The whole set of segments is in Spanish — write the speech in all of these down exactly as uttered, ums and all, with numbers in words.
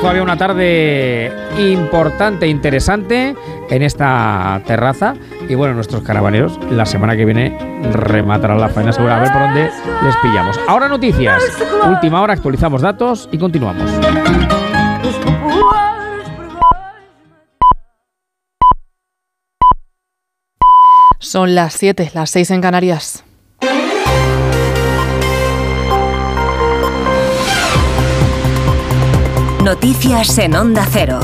todavía una tarde importante, interesante en esta terraza. Y bueno, nuestros caravaneros la semana que viene rematarán la faena segura. A ver por dónde les pillamos. Ahora noticias. Última hora, actualizamos datos y continuamos. Son las siete, las seis en Canarias. Noticias en Onda Cero.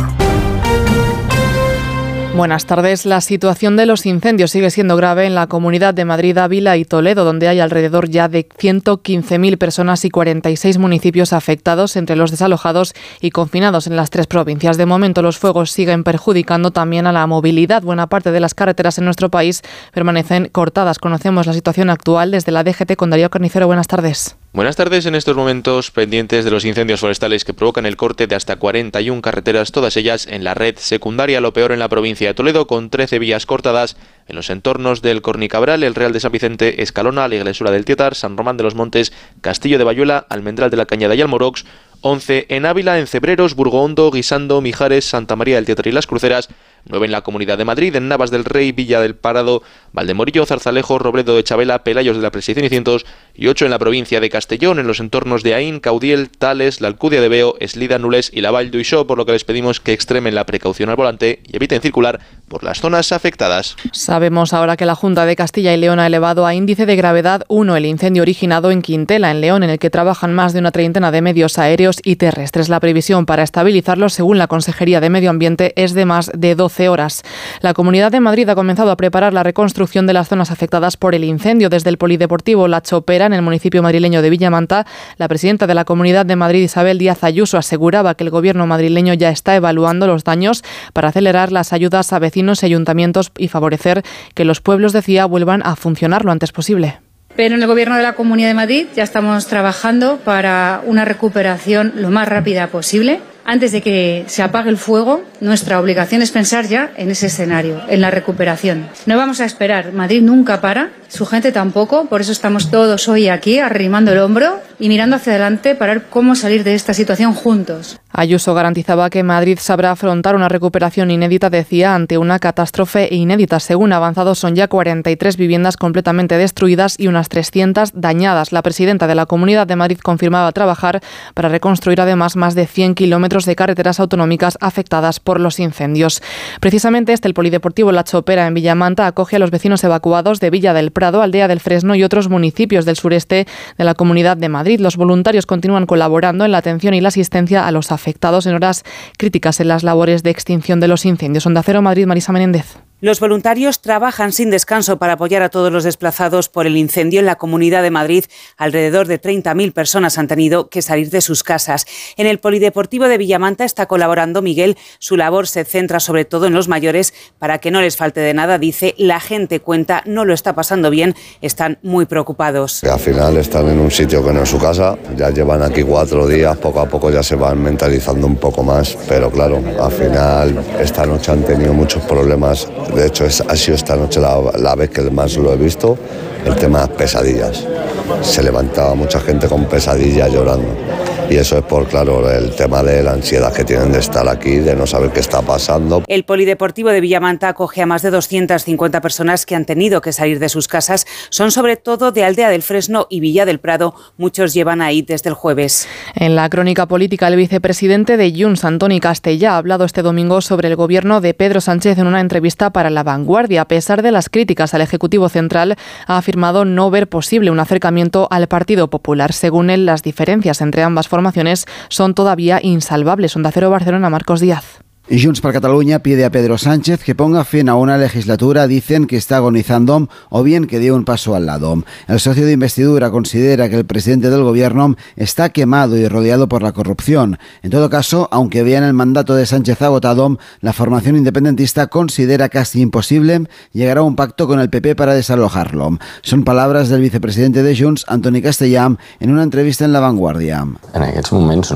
Buenas tardes. La situación de los incendios sigue siendo grave en la Comunidad de Madrid, Ávila y Toledo, donde hay alrededor ya de ciento quince mil personas y cuarenta y seis municipios afectados, entre los desalojados y confinados en las tres provincias. De momento, los fuegos siguen perjudicando también a la movilidad. Buena parte de las carreteras en nuestro país permanecen cortadas. Conocemos la situación actual desde la D G T con Darío Carnicero. Buenas tardes. Buenas tardes. En estos momentos pendientes de los incendios forestales que provocan el corte de hasta cuarenta y una carreteras, todas ellas en la red secundaria, lo peor en la provincia de Toledo, con trece vías cortadas en los entornos del Cornicabral, el Real de San Vicente, Escalona, la Iglesura del Tietar, San Román de los Montes, Castillo de Bayuela, Almendral de la Cañada y Almorox, once en Ávila, en Cebreros, Burgohondo, Guisando, Mijares, Santa María del Tietar y Las Cruceras, nueve en la Comunidad de Madrid, en Navas del Rey, Villa del Parado, Valdemorillo, Zarzalejo, Robledo de Chabela, Pelayos de la Presidencia y Cientos, y ocho en la provincia de Castellón, en los entornos de Aín, Caudiel, Tales, la Alcudia de Veo, Eslida, Nules y la Vall d'Uixó, por lo que les pedimos que extremen la precaución al volante y eviten circular por las zonas afectadas. Sabemos ahora que la Junta de Castilla y León ha elevado a índice de gravedad uno el incendio originado en Quintela, en León, en el que trabajan más de una treintena de medios aéreos y terrestres. La previsión para estabilizarlo, según la Consejería de Medio Ambiente, es de más de doce horas. La Comunidad de Madrid ha comenzado a preparar la reconstrucción de las zonas afectadas por el incendio. Desde el Polideportivo La Chopera, en el municipio madrileño de Villamanta, la presidenta de la Comunidad de Madrid, Isabel Díaz Ayuso, aseguraba que el gobierno madrileño ya está evaluando los daños para acelerar las ayudas a vecinos y ayuntamientos y favorecer que los pueblos, decía, vuelvan a funcionar lo antes posible. Pero en el Gobierno de la Comunidad de Madrid ya estamos trabajando para una recuperación lo más rápida posible. Antes de que se apague el fuego, nuestra obligación es pensar ya en ese escenario, en la recuperación. No vamos a esperar. Madrid nunca para, su gente tampoco. Por eso estamos todos hoy aquí arrimando el hombro y mirando hacia adelante para ver cómo salir de esta situación juntos. Ayuso garantizaba que Madrid sabrá afrontar una recuperación inédita, decía, ante una catástrofe inédita. Según avanzados, son ya cuarenta y tres viviendas completamente destruidas y unas trescientas dañadas. La presidenta de la Comunidad de Madrid confirmaba trabajar para reconstruir además más de cien kilómetros de carreteras autonómicas afectadas por los incendios. Precisamente este, el Polideportivo La Chopera en Villamanta, acoge a los vecinos evacuados de Villa del Prado, Aldea del Fresno y otros municipios del sureste de la Comunidad de Madrid. Los voluntarios continúan colaborando en la atención y la asistencia a los afectados en horas críticas en las labores de extinción de los incendios. Onda Cero, Madrid, Marisa Menéndez. Los voluntarios trabajan sin descanso para apoyar a todos los desplazados por el incendio en la Comunidad de Madrid. Alrededor de treinta mil personas han tenido que salir de sus casas. En el Polideportivo de Villamanta está colaborando Miguel. Su labor se centra sobre todo en los mayores para que no les falte de nada. Dice, la gente cuenta, no lo está pasando bien, están muy preocupados. Al final están en un sitio que no es su casa, ya llevan aquí cuatro días, poco a poco ya se van mentalizando un poco más, pero claro, al final esta noche han tenido muchos problemas. De hecho, es, ha sido esta noche la, la vez que más lo he visto, el tema de las pesadillas. Se levantaba mucha gente con pesadillas llorando. Y eso es por, claro, el tema de la ansiedad que tienen de estar aquí, de no saber qué está pasando. El Polideportivo de Villamanta acoge a más de doscientas cincuenta personas que han tenido que salir de sus casas. Son sobre todo de Aldea del Fresno y Villa del Prado. Muchos llevan ahí desde el jueves. En la crónica política, el vicepresidente de Junts, Antoni Castellà, ha hablado este domingo sobre el gobierno de Pedro Sánchez en una entrevista para La Vanguardia. A pesar de las críticas al Ejecutivo Central, ha afirmado no ver posible un acercamiento al Partido Popular. Según él, las diferencias entre ambas formaciones son todavía insalvables. Onda Cero, Barcelona, Marcos Díaz. Junts per Cataluña pide a Pedro Sánchez que ponga fin a una legislatura, dicen que está agonizando, o bien que dé un paso al lado. El socio de investidura considera que el presidente del gobierno está quemado y rodeado por la corrupción. En todo caso, aunque vean el mandato de Sánchez agotado, la formación independentista considera casi imposible llegar a un pacto con el P P para desalojarlo. Son palabras del vicepresidente de Junts, Antoni Castellà, en una entrevista en La Vanguardia. En aquests moments no.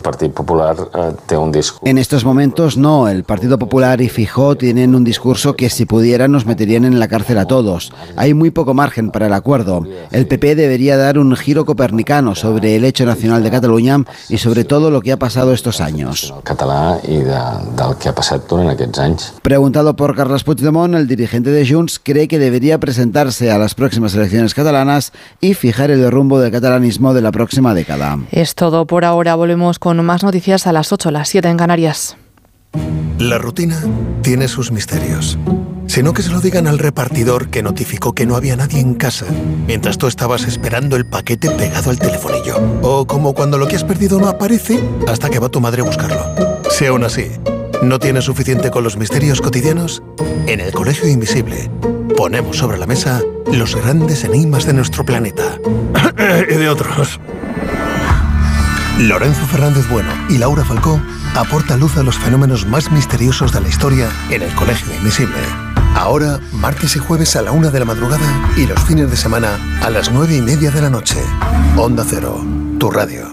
Partido Popular eh, tiene un discurso. En estos momentos no, el Partido Popular y Feijóo tienen un discurso que si pudieran nos meterían en la cárcel a todos. Hay muy poco margen para el acuerdo. El P P debería dar un giro copernicano sobre el hecho nacional de Cataluña y sobre todo lo que ha pasado estos años. Català y de, del que ha pasado durante aquests anys. Preguntado por Carles Puigdemont, el dirigente de Junts cree que debería presentarse a las próximas elecciones catalanas y fijar el rumbo del catalanismo de la próxima década. Es todo por ahora. Volvemos con más noticias a las ocho, las siete en Canarias. La rutina tiene sus misterios. Si no, que se lo digan al repartidor que notificó que no había nadie en casa mientras tú estabas esperando el paquete pegado al telefonillo. O como cuando lo que has perdido no aparece hasta que va tu madre a buscarlo. Si aún así no tienes suficiente con los misterios cotidianos, en el Colegio Invisible ponemos sobre la mesa los grandes enigmas de nuestro planeta. Y de otros. Lorenzo Fernández Bueno y Laura Falcó aportan luz a los fenómenos más misteriosos de la historia en el Colegio Invisible. Ahora, martes y jueves a la una de la madrugada y los fines de semana a las nueve y media de la noche. Onda Cero, tu radio.